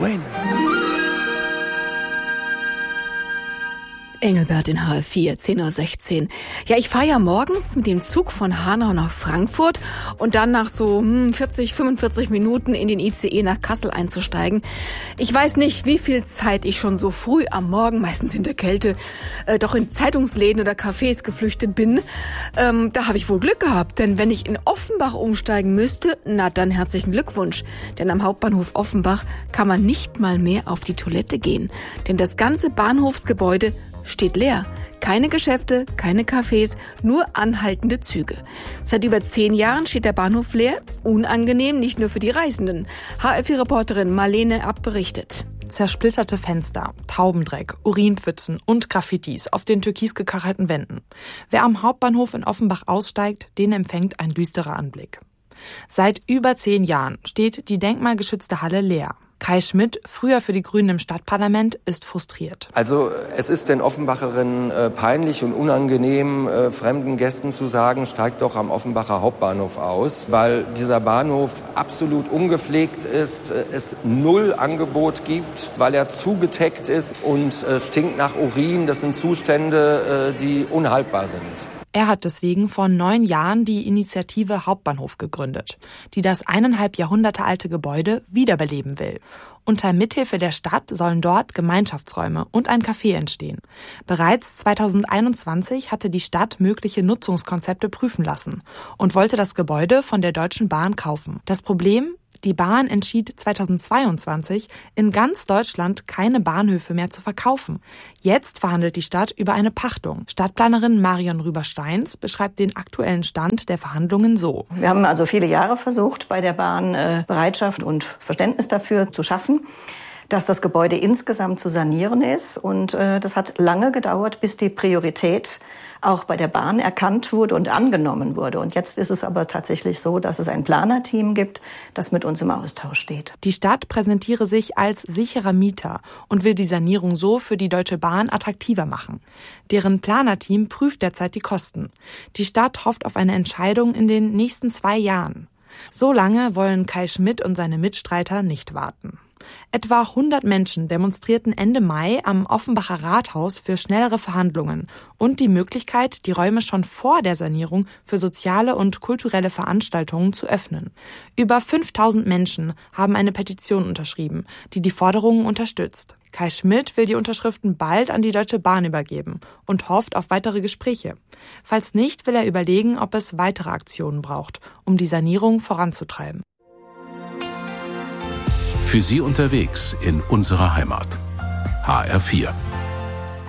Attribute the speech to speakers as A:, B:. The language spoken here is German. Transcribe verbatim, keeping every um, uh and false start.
A: Bueno.
B: Engelbert in H F vier, zehn Uhr sechzehn. Ja, ich fahre ja morgens mit dem Zug von Hanau nach Frankfurt und dann nach so hm, vierzig, fünfundvierzig Minuten in den I C E nach Kassel einzusteigen. Ich weiß nicht, wie viel Zeit ich schon so früh am Morgen, meistens in der Kälte, äh, doch in Zeitungsläden oder Cafés geflüchtet bin. Ähm, da habe ich wohl Glück gehabt, denn wenn ich in Offenbach umsteigen müsste, na dann herzlichen Glückwunsch. Denn am Hauptbahnhof Offenbach kann man nicht mal mehr auf die Toilette gehen. Denn das ganze Bahnhofsgebäude steht leer. Keine Geschäfte, keine Cafés, nur anhaltende Züge. Seit über zehn Jahren steht der Bahnhof leer. Unangenehm, nicht nur für die Reisenden. H F vier-Reporterin Marlene Abt berichtet.
C: Zersplitterte Fenster, Taubendreck, Urinpfützen und Graffitis auf den türkis gekachelten Wänden. Wer am Hauptbahnhof in Offenbach aussteigt, den empfängt ein düsterer Anblick. Seit über zehn Jahren steht die denkmalgeschützte Halle leer. Kai Schmidt, früher für die Grünen im Stadtparlament, ist frustriert.
D: Also es ist den Offenbacherinnen äh, peinlich und unangenehm, äh, fremden Gästen zu sagen, steigt doch am Offenbacher Hauptbahnhof aus, weil dieser Bahnhof absolut ungepflegt ist, äh, es null Angebot gibt, weil er zugeteckt ist und äh, stinkt nach Urin. Das sind Zustände, äh, die unhaltbar sind.
C: Er hat deswegen vor neun Jahren die Initiative Hauptbahnhof gegründet, die das eineinhalb Jahrhunderte alte Gebäude wiederbeleben will. Unter Mithilfe der Stadt sollen dort Gemeinschaftsräume und ein Café entstehen. Bereits zweitausendeinundzwanzig hatte die Stadt mögliche Nutzungskonzepte prüfen lassen und wollte das Gebäude von der Deutschen Bahn kaufen. Das Problem? Die Bahn entschied zweitausendzweiundzwanzig, in ganz Deutschland keine Bahnhöfe mehr zu verkaufen. Jetzt verhandelt die Stadt über eine Pachtung. Stadtplanerin Marion Rüber-Steins beschreibt den aktuellen Stand der Verhandlungen so.
E: Wir haben also viele Jahre versucht, bei der Bahn äh, Bereitschaft und Verständnis dafür zu schaffen, dass das Gebäude insgesamt zu sanieren ist. Und äh, das hat lange gedauert, bis die Priorität auch bei der Bahn erkannt wurde und angenommen wurde. Und jetzt ist es aber tatsächlich so, dass es ein Planerteam gibt, das mit uns im Austausch steht.
C: Die Stadt präsentiere sich als sicherer Mieter und will die Sanierung so für die Deutsche Bahn attraktiver machen. Deren Planerteam prüft derzeit die Kosten. Die Stadt hofft auf eine Entscheidung in den nächsten zwei Jahren. So lange wollen Kai Schmidt und seine Mitstreiter nicht warten. Etwa hundert Menschen demonstrierten Ende Mai am Offenbacher Rathaus für schnellere Verhandlungen und die Möglichkeit, die Räume schon vor der Sanierung für soziale und kulturelle Veranstaltungen zu öffnen. Über fünftausend Menschen haben eine Petition unterschrieben, die die Forderungen unterstützt. Kai Schmidt will die Unterschriften bald an die Deutsche Bahn übergeben und hofft auf weitere Gespräche. Falls nicht, will er überlegen, ob es weitere Aktionen braucht, um die Sanierung voranzutreiben.
A: Für Sie unterwegs in unserer Heimat. H R vier.